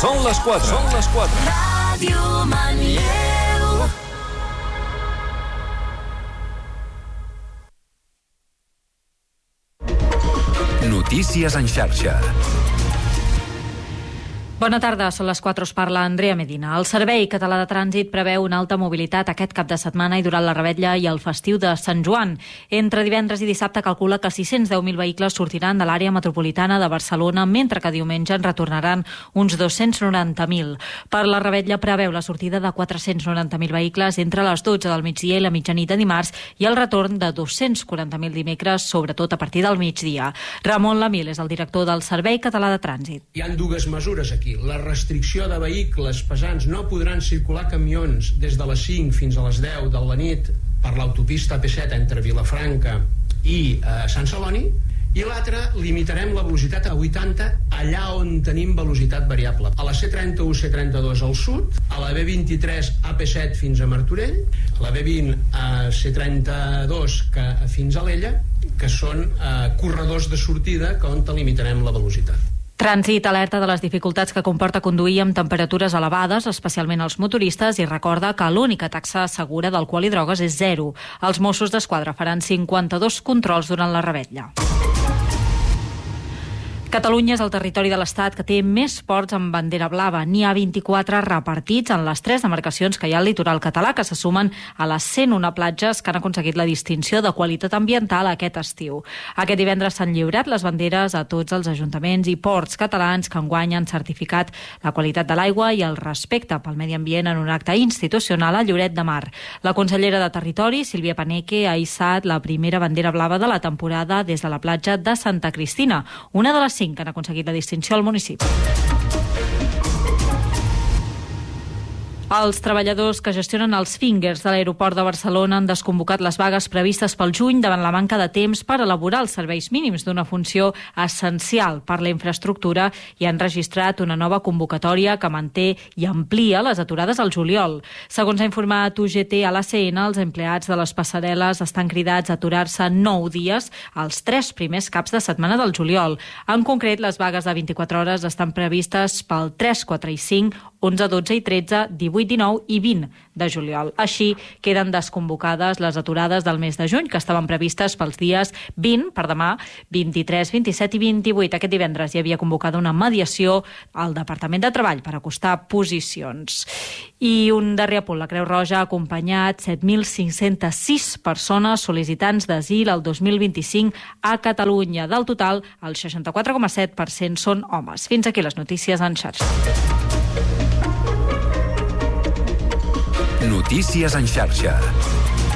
Són les 4. Ràdio Manlleu. Notícies en xarxa. Bona tarda, són les 4, us parla Andrea Medina. El Servei Català de Trànsit preveu una alta mobilitat aquest cap de setmana i durant la revetlla i el festiu de Sant Joan. Entre divendres i dissabte calcula que 610.000 vehicles sortiran de l'àrea metropolitana de Barcelona, mentre que diumenge en retornaran uns 290.000. Per la revetlla preveu la sortida de 490.000 vehicles entre les 12 del migdia i la mitjanit de dimarts i el retorn de 240.000 dimecres, sobretot a partir del migdia. Ramon Lamil és el director del Servei Català de Trànsit. Hi ha dues mesures aquí. La restricció de vehicles pesants, no podran circular camions des de les 5 fins a les 10 de la nit per l'autopista AP7 entre Vilafranca i Sant Celoni, i l'altra, limitarem la velocitat a 80 allà on tenim velocitat variable. A la C31, C32 al sud, a la B23 AP7 fins a Martorell, a la B20 a C32 fins a l'Ella, que són corredors de sortida on limitarem la velocitat. Trànsit alerta de les dificultats que comporta conduir amb temperatures elevades, especialment als motoristes, i recorda que l'única taxa segura d'alcohol i drogues és 0. Els Mossos d'Esquadra faran 52 controls durant la revetlla. Catalunya és el territori de l'Estat que té més ports amb bandera blava. N'hi ha 24 repartits en les 3 demarcacions que hi ha al litoral català, que se sumen a les 101 platges que han aconseguit la distinció de qualitat ambiental aquest estiu. Aquest divendres s'han lliurat les banderes a tots els ajuntaments i ports catalans que enguany han certificat la qualitat de l'aigua i el respecte pel medi ambient en un acte institucional a Lloret de Mar. La consellera de Territori, Sílvia Paneque, ha hissat la primera bandera blava de la temporada des de la platja de Santa Cristina, una de les 5 que han aconseguit la distinció al municipi. Els treballadors que gestionen els fingers de l'aeroport de Barcelona han desconvocat les vagues previstes pel juny davant la manca de temps per elaborar els serveis mínims d'una funció essencial per la infraestructura i han registrat una nova convocatòria que manté i amplia les aturades al juliol. Segons ha informat UGT a l'ACN, els empleats de les passarel·les estan cridats a aturar-se 9 dies els 3 primers caps de setmana del juliol. En concret, les vagues de 24 hores estan previstes pel 3, 4 i 5, 11, 12 i 13, 18, 19 i 20 de juliol. Així queden desconvocades les aturades del mes de juny, que estaven previstes pels dies 20, per demà, 23, 27 i 28. Aquest divendres hi havia convocada una mediació al Departament de Treball per acostar posicions. I un darrer apunt, la Creu Roja ha acompanyat 7.506 persones sol·licitants d'asil el 2025 a Catalunya. Del total, el 64,7% són homes. Fins aquí les notícies en xarxa. Notícies en xarxa.